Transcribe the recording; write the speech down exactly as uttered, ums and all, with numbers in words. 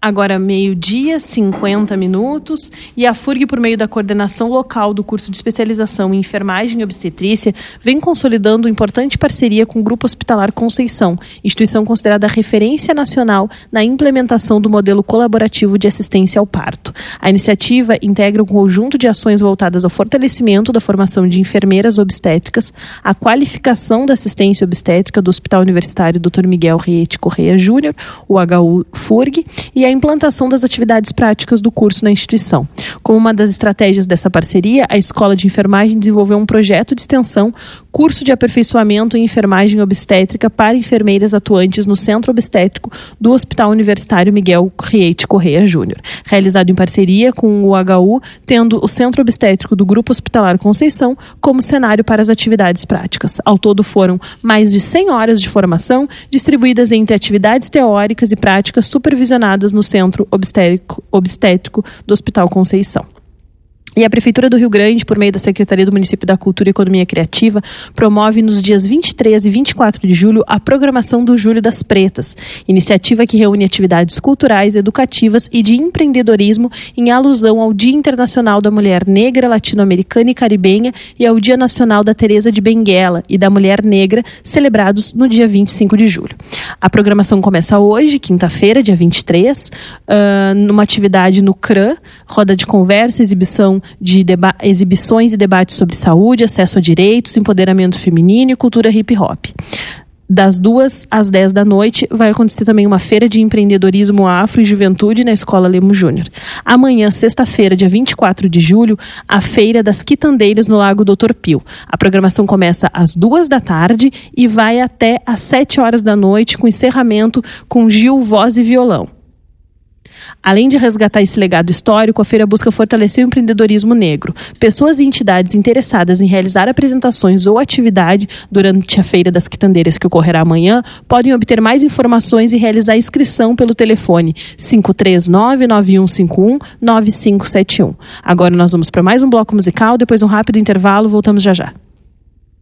Agora meio-dia, cinquenta minutos, e a F U R G, por meio da coordenação local do curso de especialização em enfermagem e obstetrícia, vem consolidando importante parceria com o Grupo Hospitalar Conceição, instituição considerada referência nacional na implementação do modelo colaborativo de assistência ao parto. A iniciativa integra um conjunto de ações voltadas ao fortalecimento da formação de enfermeiras obstétricas, a qualificação da assistência obstétrica do Hospital Universitário doutor Miguel Riete Correia Júnior, o H U F U R G, e a implantação das atividades práticas do curso na instituição. Como uma das estratégias dessa parceria, a Escola de Enfermagem desenvolveu um projeto de extensão, curso de aperfeiçoamento em enfermagem obstétrica para enfermeiras atuantes no Centro Obstétrico do Hospital Universitário Miguel Riete Correia Júnior, realizado em parceria com o H U, tendo o Centro Obstétrico do Grupo Hospitalar Conceição como cenário para as atividades práticas. Ao todo foram mais de cem horas de formação, distribuídas entre atividades teóricas e práticas supervisionadas no Centro Obstétrico, Obstétrico do Hospital Conceição. E a Prefeitura do Rio Grande, por meio da Secretaria do Município da Cultura e Economia Criativa, promove nos dias vinte e três e vinte e quatro de julho a programação do Julho das Pretas, iniciativa que reúne atividades culturais, educativas e de empreendedorismo em alusão ao Dia Internacional da Mulher Negra, Latino-Americana e Caribenha e ao Dia Nacional da Teresa de Benguela e da Mulher Negra, celebrados no dia vinte e cinco de julho. A programação começa hoje, quinta-feira, dia vinte e três, uh, numa atividade no C R A, roda de conversa, exibição de deba- exibições e debates sobre saúde, acesso a direitos, empoderamento feminino e cultura hip-hop. Das duas às dez da noite vai acontecer também uma feira de empreendedorismo afro e juventude na Escola Lemos Júnior. Amanhã, sexta-feira, dia vinte e quatro de julho, a Feira das Quitandeiras no Lago doutor Pio. A programação começa às duas da tarde e vai até às sete horas da noite, com encerramento com Gil, voz e violão. Além de resgatar esse legado histórico, a feira busca fortalecer o empreendedorismo negro. Pessoas e entidades interessadas em realizar apresentações ou atividade durante a Feira das Quitandeiras, que ocorrerá amanhã, podem obter mais informações e realizar inscrição pelo telefone cinco três nove, nove um cinco um, nove cinco sete um. Agora nós vamos para mais um bloco musical, depois um rápido intervalo, voltamos já já.